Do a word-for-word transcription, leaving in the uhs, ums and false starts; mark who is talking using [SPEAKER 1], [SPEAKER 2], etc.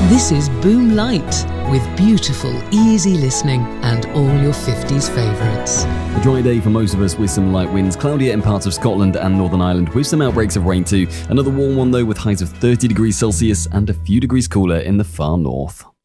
[SPEAKER 1] This is Boom Light, with beautiful, easy listening and all your fifties favourites.
[SPEAKER 2] A dry day for most of us with some light winds, cloudy in parts of Scotland and Northern Ireland with some outbreaks of rain too. Another warm one though with highs of thirty degrees Celsius and a few degrees cooler in the far north.